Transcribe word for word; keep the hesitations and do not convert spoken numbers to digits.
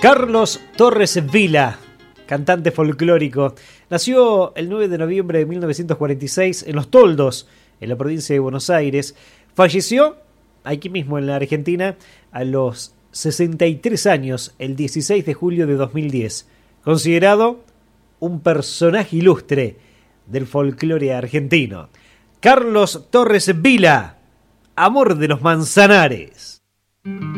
Carlos Torres Vila, cantante folclórico, nació el nueve de noviembre de mil novecientos cuarenta y seis en Los Toldos, en la provincia de Buenos Aires. Falleció aquí mismo en la Argentina a los sesenta y tres años, el dieciséis de julio de dos mil diez. Considerado un personaje ilustre del folclore argentino. Carlos Torres Vila, Amor de los Manzanares.